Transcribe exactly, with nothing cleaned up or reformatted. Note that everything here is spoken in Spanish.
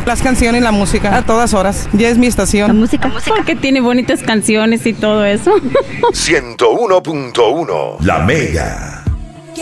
Las canciones y la música a todas horas. Ya es mi estación. La música. La música. Porque tiene bonitas canciones y todo eso. ciento uno punto uno La Mega.